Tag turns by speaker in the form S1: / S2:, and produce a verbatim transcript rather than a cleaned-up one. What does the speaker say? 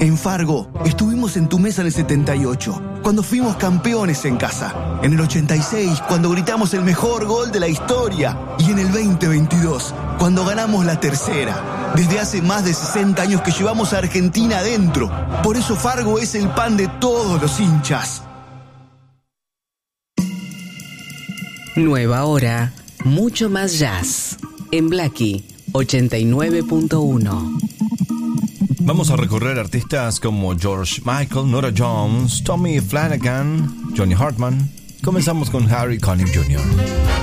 S1: En Fargo, estuvimos en tu mesa en el setenta y ocho, cuando fuimos campeones en casa. En el ochenta y seis, cuando gritamos el mejor gol de la historia. Y en el veinte veintidós, cuando ganamos la tercera. Desde hace más de sesenta años que llevamos a Argentina adentro. Por eso Fargo es el pan de todos los hinchas.
S2: Nueva hora, mucho más jazz. En Blackie ochenta y nueve punto uno.
S3: Vamos a recorrer artistas como George Michael, Nora Jones, Tommy Flanagan, Johnny Hartman. Comenzamos con Harry Connick junior